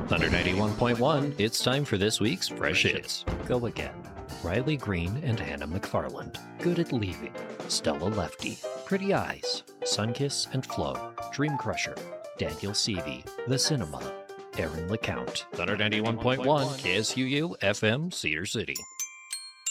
Thunder 91.1, it's time for this week's Fresh Hits. Go again. Riley Green and Hannah McFarland. Good at Leaving. Stella Lefty. Pretty Eyes. Sunkiss and Flo. Dream Crusher. Daniel Seavey. The Cinema. Aaron LeCount. Thunder 91.1, KSUU, FM, Cedar City.